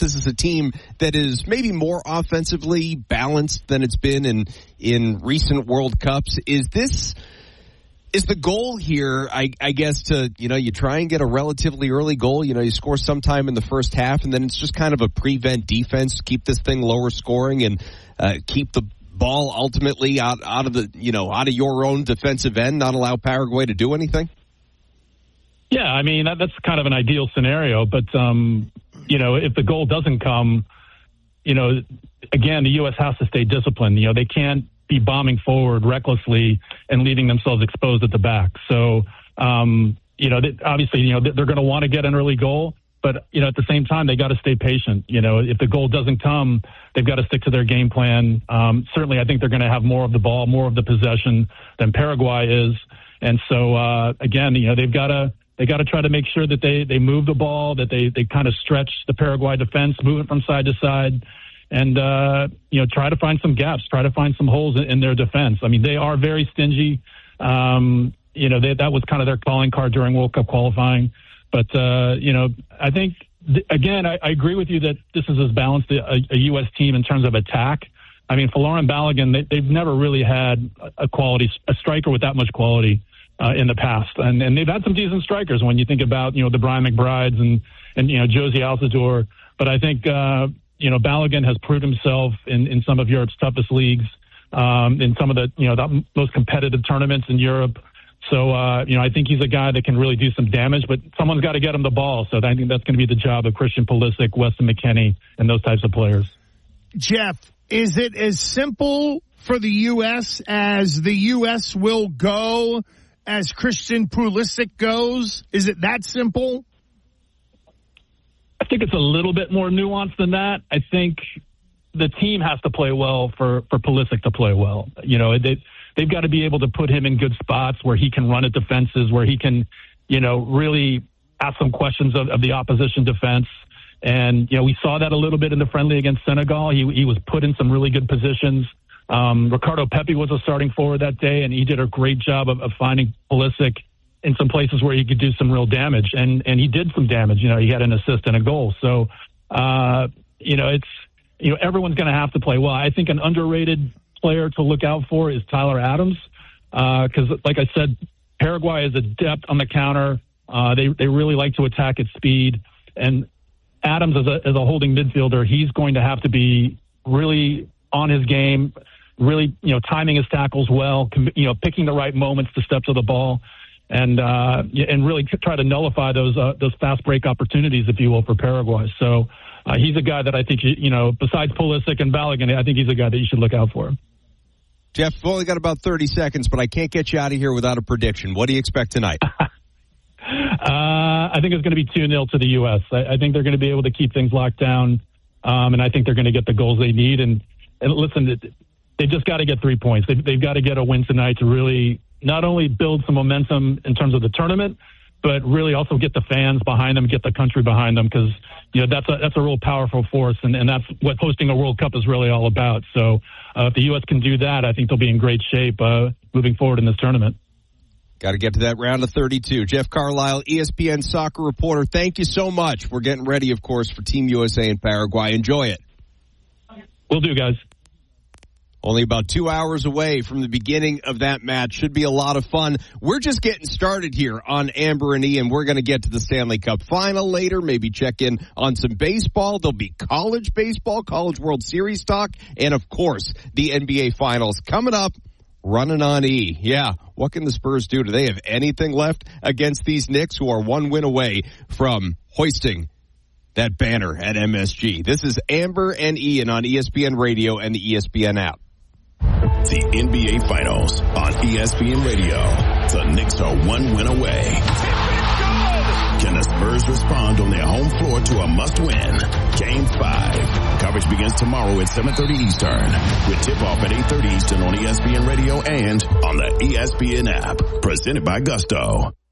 this is a team that is maybe more offensively balanced than it's been in recent World Cups. Is the goal here, I guess, to, you try and get a relatively early goal, you score sometime in the first half, and then it's just kind of a prevent defense, keep this thing lower scoring and keep the ball ultimately out of your own defensive end, not allow Paraguay to do anything? Yeah, I mean, that's kind of an ideal scenario, but, if the goal doesn't come, again, the U.S. has to stay disciplined. They can't be bombing forward recklessly and leaving themselves exposed at the back. So, obviously, they're going to want to get an early goal, but, at the same time, they got to stay patient. If the goal doesn't come, they've got to stick to their game plan. Certainly, I think they're going to have more of the ball, more of the possession than Paraguay is. And so, again, they've got to try to make sure that they move the ball, that they kind of stretch the Paraguay defense, move it from side to side, and, try to find some gaps, try to find some holes in their defense. I mean, they are very stingy. That was kind of their calling card during World Cup qualifying. But, I think, again, I agree with you that this is as balanced a U.S. team in terms of attack. I mean, Folarin Balogun, they've never really had a striker with that much quality in the past. And they've had some decent strikers when you think about, the Brian McBrides and Josie Altidore. But I think, Balogun has proved himself in some of Europe's toughest leagues, in some of the most competitive tournaments in Europe. So, I think he's a guy that can really do some damage, but someone's got to get him the ball. So I think that's going to be the job of Christian Pulisic, Weston McKennie, and those types of players. Jeff, is it as simple for the U.S. as the U.S. will go as Christian Pulisic goes? Is it that simple? I think it's a little bit more nuanced than that. I think the team has to play well for Pulisic to play well. They've got to be able to put him in good spots where he can run at defenses, where he can, really ask some questions of the opposition defense. And, we saw that a little bit in the friendly against Senegal. He was put in some really good positions. Ricardo Pepi was a starting forward that day, and he did a great job of finding Pulisic in some places where he could do some real damage. And he did some damage. He had an assist and a goal. So, everyone's going to have to play well. I think an underrated player to look out for is Tyler Adams. Because, like I said, Paraguay is adept on the counter. They really like to attack at speed. And Adams, as a holding midfielder, he's going to have to be really on his game, really, timing his tackles well, picking the right moments to step to the ball, and really try to nullify those fast break opportunities, if you will, for Paraguay. So he's a guy that I think, besides Pulisic and Balogun, I think he's a guy that you should look out for. Jeff, we've only got about 30 seconds, but I can't get you out of here without a prediction. What do you expect tonight? I think it's going to be 2-0 to the U.S. I think they're going to be able to keep things locked down, and I think they're going to get the goals they need. And listen, they just got to get 3 points. They've got to get a win tonight to really not only build some momentum in terms of the tournament, but really also get the fans behind them, get the country behind them, because that's a real powerful force, and that's what hosting a World Cup is really all about. So if the U.S. can do that, I think they'll be in great shape moving forward in this tournament. Got to get to that round of 32. Jeff Carlisle, ESPN soccer reporter, thank you so much. We're getting ready, of course, for Team USA in Paraguay. Enjoy it. Will do, guys. Only about 2 hours away from the beginning of that match. Should be a lot of fun. We're just getting started here on Amber and Ian. We're going to get to the Stanley Cup final later, maybe check in on some baseball. There'll be college baseball, College World Series talk, and, of course, the NBA Finals coming up. Running on E. Yeah, what can the Spurs do? Do they have anything left against these Knicks, who are one win away from hoisting that banner at MSG? This is Amber and Ian on ESPN Radio and the ESPN app. The NBA Finals on ESPN Radio. The Knicks are one win away. Can the Spurs respond on their home floor to a must-win? Game 5. Coverage begins tomorrow at 7:30 Eastern, with tip-off at 8:30 Eastern on ESPN Radio and on the ESPN app. Presented by Gusto.